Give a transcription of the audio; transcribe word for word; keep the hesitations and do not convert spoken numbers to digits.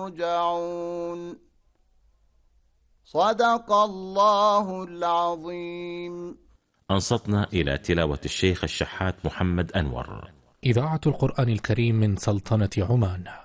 ترجعون. صدق الله العظيم. أنصتنا إلى تلاوة الشيخ الشحات محمد أنور. إذاعة القرآن الكريم من سلطنة عمان.